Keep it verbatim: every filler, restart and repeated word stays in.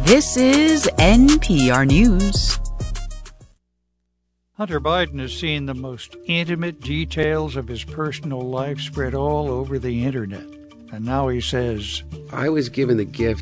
This is N P R News. Hunter Biden has seen the most intimate details of his personal life spread all over the internet. And now he says, I was given the gift